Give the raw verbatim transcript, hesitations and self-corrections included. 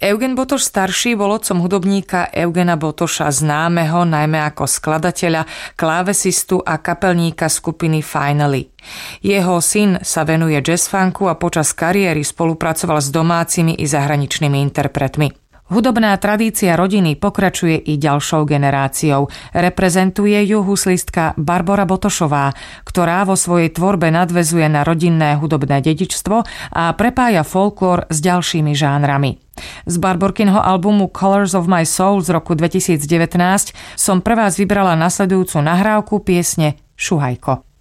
Eugen Botoš starší bol otcom hudobníka Eugena Botoša, známeho najmä ako skladateľa, klávesistu a kapelníka skupiny Finally. Jeho syn sa venuje jazzfunku a počas kariéry spolupracoval s domácimi i zahraničnými interpretmi. Hudobná tradícia rodiny pokračuje i ďalšou generáciou. Reprezentuje ju huslistka Barbora Botošová, ktorá vo svojej tvorbe nadväzuje na rodinné hudobné dedičstvo a prepája folklór s ďalšími žánrami. Z Barborkinho albumu Colors of My Soul z roku dvetisícdevätnásť som pre vás vybrala nasledujúcu nahrávku piesne Šuhajko.